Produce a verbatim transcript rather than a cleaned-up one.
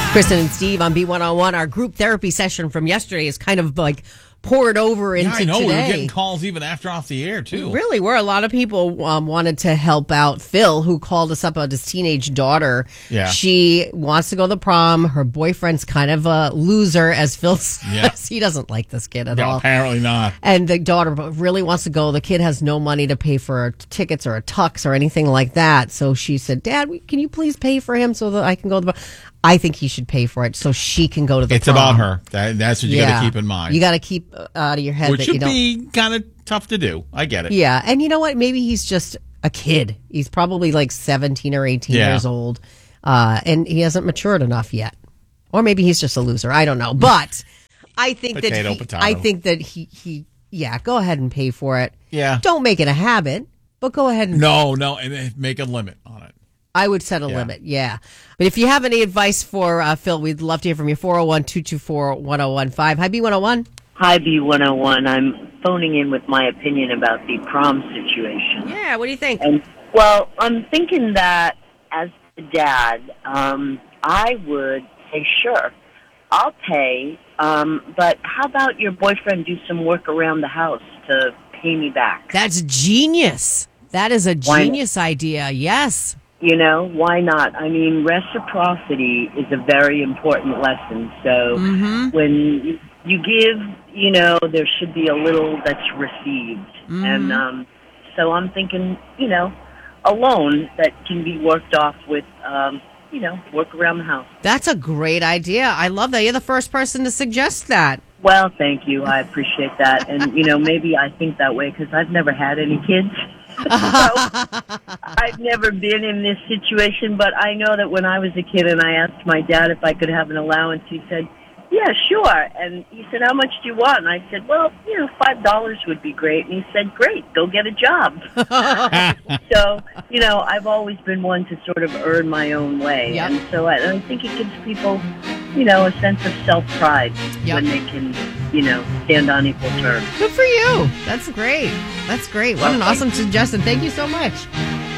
Kristen and Steve on B one oh one. Our group therapy session from yesterday is kind of like poured over into yeah, I know. today. We were getting calls even after off the air, too. Really were. A lot of people um, wanted to help out Phil, who called us up about his teenage daughter. Yeah. She wants to go to the prom. Her boyfriend's kind of a loser, as Phil says. Yeah. He doesn't like this kid at No, all. apparently not. And the daughter really wants to go. The kid has no money to pay for tickets or a tux or anything like that. So she said, Dad, can you please pay for him so that I can go to the prom? I think he should pay for it so she can go to the It's prom. about her. That, that's what you Yeah. got to keep in mind. You got to keep uh, out of your head Which that you should don't. be kind of tough to do. I get it. Yeah, and you know what? Maybe he's just a kid. He's probably like seventeen or eighteen Yeah. years old, uh, and he hasn't matured enough yet. Or maybe he's just a loser. I don't know. But I think Potato, that he, potato. I think that he, he, yeah, go ahead and pay for it. Yeah. Don't make it a habit, but go ahead and. No, no, and then make a limit on it. I would set a Yeah. limit, yeah. But if you have any advice for uh, Phil, we'd love to hear from you. four oh one, two two four, one oh one five. Hi, B one oh one. Hi, B one oh one. I'm phoning in with my opinion about the prom situation. Yeah, what do you think? And well, I'm thinking that as a dad, um, I would say, sure, I'll pay, um, but how about your boyfriend do some work around the house to pay me back? That's genius. That is a Why- genius idea, yes. You know, why not? I mean, reciprocity is a very important lesson. So Mm-hmm. when you, you give, you know, there should be a little that's received. Mm-hmm. And um, so I'm thinking, you know, a loan that can be worked off with, um, you know, work around the house. That's a great idea. I love that. You're the first person to suggest that. Well, thank you. I appreciate that. And, you know, maybe I think that way because I've never had any kids. So I've never been in this situation, but I know that when I was a kid and I asked my dad if I could have an allowance, he said, yeah, sure. And he said, how much do you want? And I said, well, you know, five dollars would be great. And he said, great, go get a job. So, you know, I've always been one to sort of earn my own way. Yep. And so I, I think it gives people, you know, a sense of self-pride Yep. when they can, you know, stand on equal terms. Good for you. That's great. That's great. What an awesome suggestion. Thank you so much.